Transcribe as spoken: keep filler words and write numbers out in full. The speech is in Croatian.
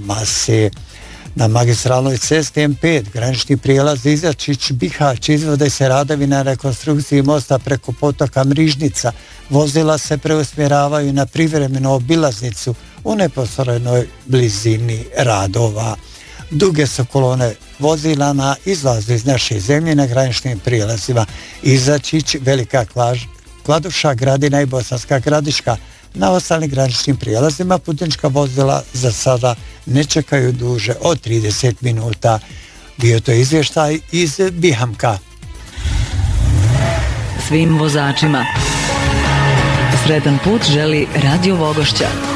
mase. Na magistralnoj cesti M pet, granični prijelaz Izačić Bihać, izvode se radovi na rekonstrukciji mosta preko potoka Mrižnica. Vozila se preusmjeravaju na privremenu obilaznicu u neposrednoj blizini radova. Duge su kolone vozila na izlazu iz naše zemlje na graničnim prijelazima Izačić, Velika Kladuša, Gradina i Bosanska Gradiška. Na ostalim graničnim prijelazima putnička vozila za sada ne čekaju duže od trideset minuta. Bio to izvještaj iz Bihamka. Svim vozačima sretan put želi Radio Vogošća.